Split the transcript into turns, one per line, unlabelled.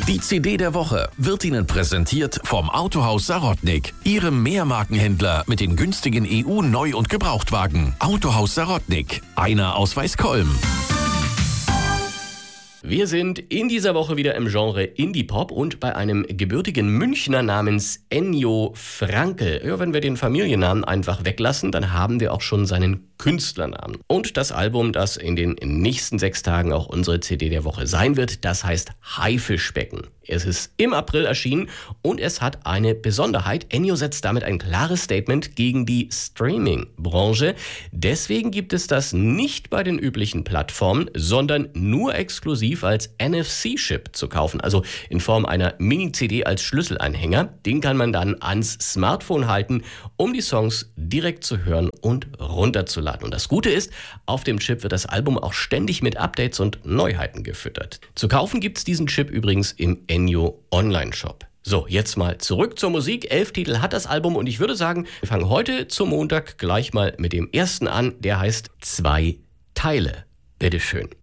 Die CD der Woche wird Ihnen präsentiert vom Autohaus Sarotnik, Ihrem Mehrmarkenhändler mit den günstigen EU-Neu- und Gebrauchtwagen. Autohaus Sarotnik, einer aus Weißkolm.
Wir sind in dieser Woche wieder im Genre Indie-Pop und bei einem gebürtigen Münchner namens Ennio Frankl. Ja, wenn wir den Familiennamen einfach weglassen, dann haben wir auch schon seinen Künstlernamen. Und das Album, das in den nächsten 6 Tagen auch unsere CD der Woche sein wird, das heißt Haifischbecken. Es ist im April erschienen und es hat eine Besonderheit. Ennio setzt damit ein klares Statement gegen die Streaming-Branche. Deswegen gibt es das nicht bei den üblichen Plattformen, sondern nur exklusiv als NFC-Chip zu kaufen. Also in Form einer Mini-CD als Schlüsselanhänger. Den kann man dann ans Smartphone halten, um die Songs direkt zu hören und runterzuladen. Und das Gute ist, auf dem Chip wird das Album auch ständig mit Updates und Neuheiten gefüttert. Zu kaufen gibt es diesen Chip übrigens im Ennio Online-Shop. So, jetzt mal zurück zur Musik. 11 Titel hat das Album und ich würde sagen, wir fangen heute zum Montag gleich mal mit dem ersten an. Der heißt 2 Teile. Bitteschön.